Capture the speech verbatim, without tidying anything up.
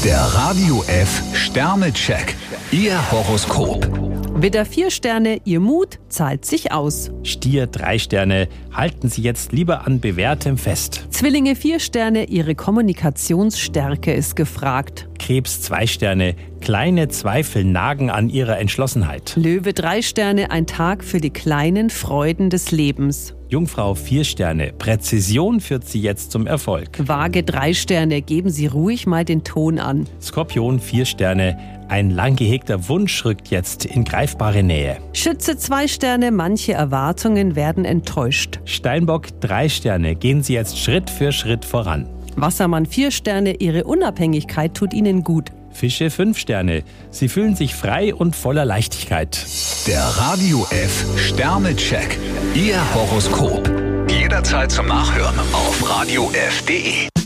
Der Radio F Sternecheck. Ihr Horoskop. Widder vier Sterne, Ihr Mut zahlt sich aus. Stier drei Sterne, halten Sie jetzt lieber an Bewährtem fest. Zwillinge vier Sterne, Ihre Kommunikationsstärke ist gefragt. Krebs zwei Sterne, kleine Zweifel nagen an Ihrer Entschlossenheit. Löwe drei Sterne, ein Tag für die kleinen Freuden des Lebens. Jungfrau vier Sterne, Präzision führt Sie jetzt zum Erfolg. Waage drei Sterne, geben Sie ruhig mal den Ton an. Skorpion vier Sterne, ein lang gehegter Wunsch rückt jetzt in greifbare Nähe. Schütze zwei Sterne, manche Erwartungen werden enttäuscht. Steinbock drei Sterne, gehen Sie jetzt Schritt für Schritt voran. Wassermann vier Sterne, Ihre Unabhängigkeit tut Ihnen gut. Fische fünf Sterne, Sie fühlen sich frei und voller Leichtigkeit. Der Radio F Sternecheck. Ihr Horoskop. Jederzeit zum Nachhören auf radio f punkt de.